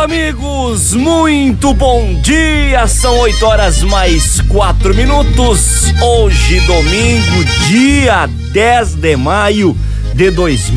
amigos, muito bom dia, são 8h mais 4 minutos, hoje domingo, dia 10 de maio de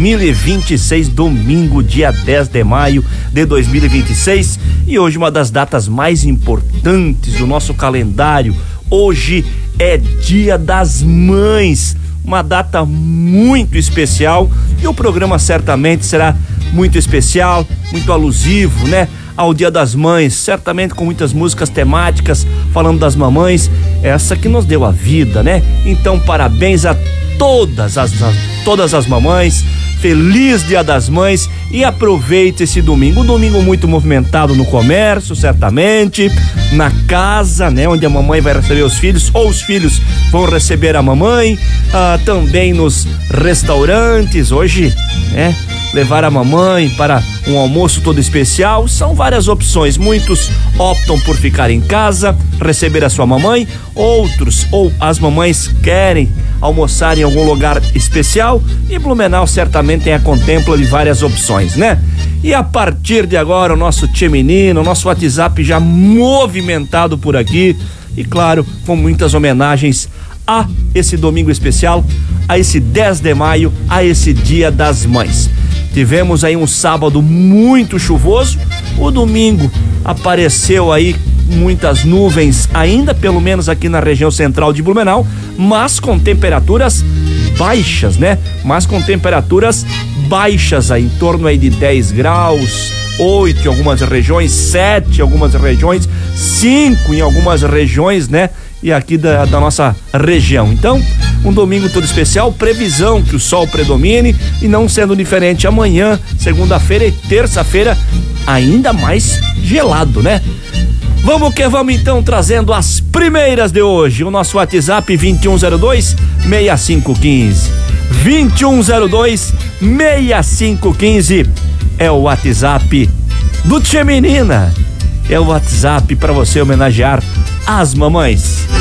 2026, domingo, dia 10 de maio de 2026, e hoje uma das datas mais importantes do nosso calendário, hoje é Dia das Mães, uma data muito especial, e o programa certamente será muito especial, muito alusivo, né? Ao Dia das Mães, certamente com muitas músicas temáticas falando das mamães, essa que nos deu a vida, né? Então, parabéns a todas as mamães, feliz Dia das Mães e aproveite esse domingo, um domingo muito movimentado no comércio, certamente, na casa, né? Onde a mamãe vai receber os filhos, ou os filhos vão receber a mamãe, também nos restaurantes, hoje, né? Levar a mamãe para um almoço todo especial, são várias opções, muitos optam por ficar em casa, receber a sua mamãe, outros, ou as mamães querem almoçar em algum lugar especial, e Blumenau certamente tem a contempla de várias opções, né? E a partir de agora o nosso Tchê Menino, o nosso WhatsApp já movimentado por aqui, e claro, com muitas homenagens a esse domingo especial, a esse 10 de maio, a esse Dia das Mães. Tivemos aí um sábado muito chuvoso, o domingo apareceu aí muitas nuvens ainda, pelo menos aqui na região central de Blumenau, mas com temperaturas baixas, né? Mas com temperaturas baixas aí, em torno aí de 10 graus, 8 em algumas regiões, 7 em algumas regiões, 5 em algumas regiões, né? E aqui da nossa região. Então, um domingo todo especial, previsão que o sol predomine e não sendo diferente amanhã, segunda-feira e terça-feira, ainda mais gelado, né? Vamos que vamos então, trazendo as primeiras de hoje. O nosso WhatsApp 2102-6515. 2102-6515 é o WhatsApp do Tchê Menina. É o WhatsApp para você homenagear as mamães.